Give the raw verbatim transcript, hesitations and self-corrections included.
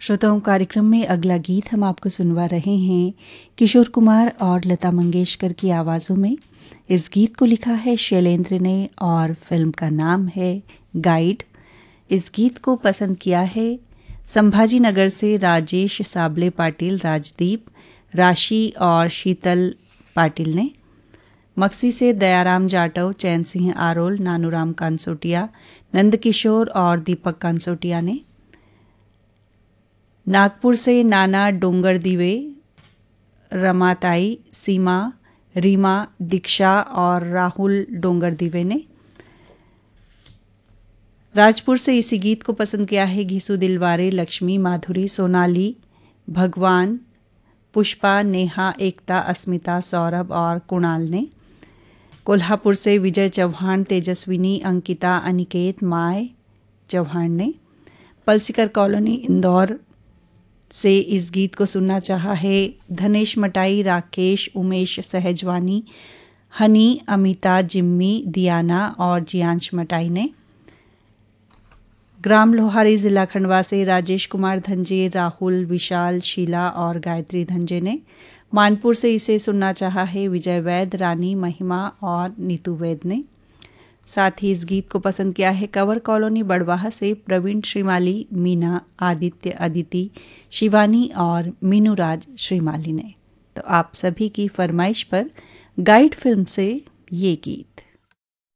श्रोताओं, कार्यक्रम में अगला गीत हम आपको सुनवा रहे हैं किशोर कुमार और लता मंगेशकर की आवाज़ों में। इस गीत को लिखा है शैलेंद्र ने और फिल्म का नाम है गाइड। इस गीत को पसंद किया है संभाजी नगर से राजेश साबले पाटिल, राजदीप, राशि और शीतल पाटिल ने। मक्सी से दयाराम जाटव, चैन सिंह आरोल, नानूराम कांसोटिया, नंदकिशोर और दीपक कांसोटिया ने। नागपुर से नाना डोंगर दिवे, रमाताई, सीमा, रीमा, दीक्षा और राहुल डोंगर दिवे ने। राजपुर से इसी गीत को पसंद किया है घीसू दिलवारे, लक्ष्मी, माधुरी, सोनाली, भगवान, पुष्पा, नेहा, एकता, अस्मिता, सौरभ और कुणाल ने। कोल्हापुर से विजय चौहान, तेजस्विनी, अंकिता, अनिकेत, माय चौहान ने। पलसीकर कॉलोनी इंदौर से इस गीत को सुनना चाहा है धनेश मटाई, राकेश, उमेश सहजवानी, हनी, अमिता, जिम्मी, दियाना और जियांश मटाई ने। ग्राम लोहारी जिला खंडवा से राजेश कुमार धंजे, राहुल, विशाल, शीला और गायत्री धंजे ने। मानपुर से इसे सुनना चाहा है विजय वैद, रानी, महिमा और नीतू वैद ने। साथ ही इस गीत को पसंद किया है कंवर कॉलोनी बड़वाह से प्रवीण श्रीमाली, मीना, आदित्य, अदिति, शिवानी और मीनूराज श्रीमाली ने। तो आप सभी की फरमाइश पर गाइड फिल्म से ये गीत।